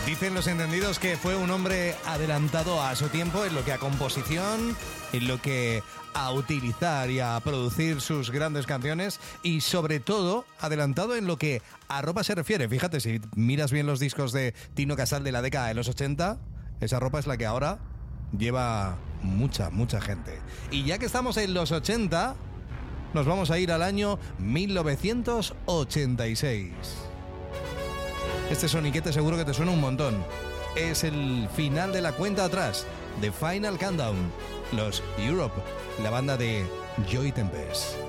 Dicen los entendidos que fue un hombre adelantado a su tiempo en lo que a composición, en lo que a utilizar y a producir sus grandes canciones y sobre todo adelantado en lo que a ropa se refiere. Fíjate, si miras bien los discos de Tino Casal de la década de los 80, esa ropa es la que ahora lleva mucha gente. Y ya que estamos en los 80, nos vamos a ir al año 1986. Este soniquete seguro que te suena un montón. Es el final de la cuenta atrás de Final Countdown. Los Europe, la banda de Joey Tempest.